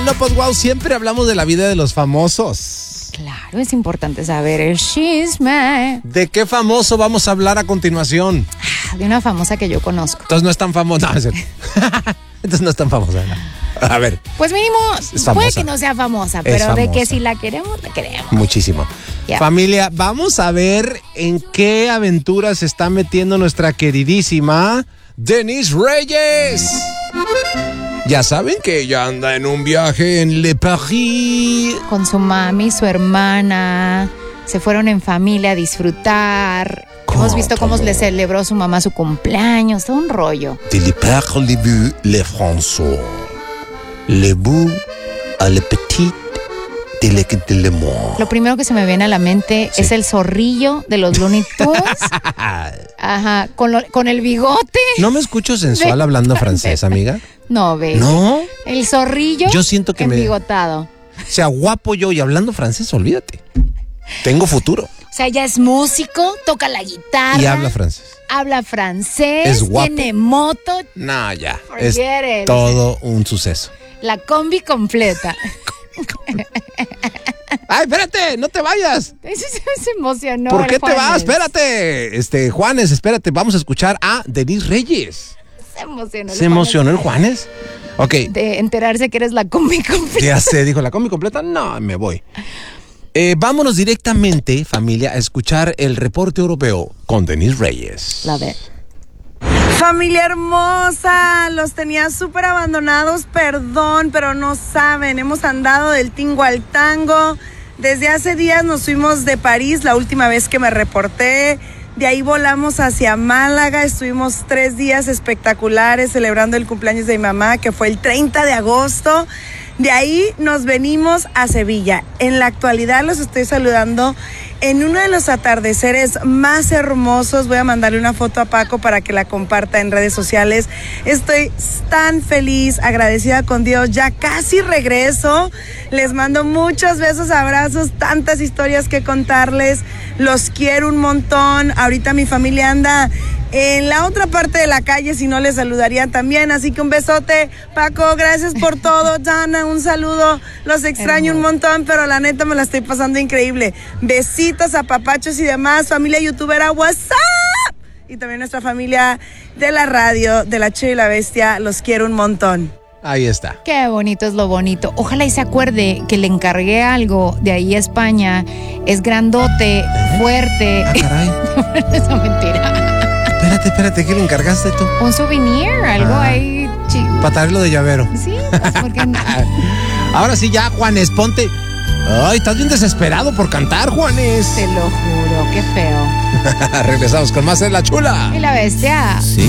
Pues wow, siempre hablamos de la vida de los famosos. Claro, es importante saber el chisme. ¿De qué famoso vamos a hablar a continuación? De una famosa que yo conozco. Entonces no es tan famosa. No, es cierto. Entonces no es tan famosa. A ver. Pues mínimo, puede que no sea famosa, pero famosa. De que si la queremos, la queremos. Muchísimo. Yeah. Familia, vamos a ver en qué aventura se está metiendo nuestra queridísima Denise Reyes. Ya saben que ella anda en un viaje en Le Paris. Con su mami, su hermana, se fueron en familia a disfrutar. Hemos visto cómo le celebró su mamá su cumpleaños, todo un rollo. De Le Paris, le bu, le François. Le bu, a le petit, de le monde. Lo primero que se me viene a la mente es el zorrillo de los Looney Tunes. Ajá, con el bigote. ¿No me escucho sensual hablando francés, amiga? No, ve. ¿No? El zorrillo. Yo siento que embigotado. O sea, guapo yo y hablando francés, olvídate. Tengo futuro. O sea, ya es músico, toca la guitarra. Y habla francés. Habla francés. Es guapo. Tiene moto. No, ya. Forget es it. todo un suceso. La combi completa. ¡Ay, espérate! ¡No te vayas! Se emocionó. ¿Por qué te Juanes. vas? Espérate. Juanes, espérate. Vamos a escuchar a Denise Reyes. Se emocionó el Juanes? Ok. De enterarse que eres la combi completa. Ya se dijo, ¿la combi completa? No, me voy. Vámonos directamente, familia, a escuchar el reporte europeo con Denise Reyes. La ve. Familia hermosa, los tenía súper abandonados, perdón, pero no saben, hemos andado del tingo al tango. Desde hace días nos fuimos de París, la última vez que me reporté. De ahí volamos hacia Málaga, estuvimos 3 días espectaculares celebrando el cumpleaños de mi mamá, que fue el 30 de agosto. De ahí nos venimos a Sevilla. En la actualidad los estoy saludando en uno de los atardeceres más hermosos. Voy a mandarle una foto a Paco para que la comparta en redes sociales. Estoy tan feliz, agradecida con Dios. Ya casi regreso. Les mando muchos besos, abrazos, tantas historias que contarles. Los quiero un montón. Ahorita mi familia anda en la otra parte de la calle, si no les saludarían también. Así que un besote, Paco, gracias por todo. Dana, un saludo. Los extraño un montón, pero la neta me la estoy pasando increíble. Besitos, apapachos y demás. Familia youtubera, WhatsApp. Y también nuestra familia de la radio, de La Chela y la Bestia. Los quiero un montón. Ahí está. Qué bonito es lo bonito. Ojalá y se acuerde que le encargué algo de ahí a España. Es grandote, fuerte. Ah, caray. Esa mentira. Espérate, ¿qué le encargaste tú? Un souvenir, algo ahí. Para traerlo de llavero. Sí, pues porque no. Ahora sí ya, Juanes, ponte. Ay, estás bien desesperado por cantar, Juanes. Te lo juro, qué feo. Regresamos con más en La Chula Y la Bestia. Sí.